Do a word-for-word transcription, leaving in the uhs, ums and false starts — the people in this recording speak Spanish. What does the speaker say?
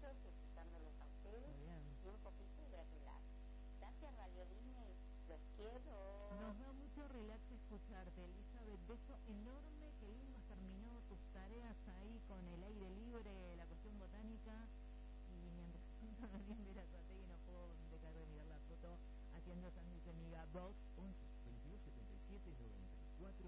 ellos, escuchándolos a ustedes y un poquito de relax. Gracias Radio Disney, los quiero. Nos da mucho relax escucharte, Elizabeth. Beso enorme, que lindo has terminado tus tareas ahí con el aire libre, la cuestión botánica. Y mientras tanto también ver a Suategui, no puedo dejar de mirar la foto haciendo sándwich de miga. Box once veintidós setenta y siete noventa y cuatro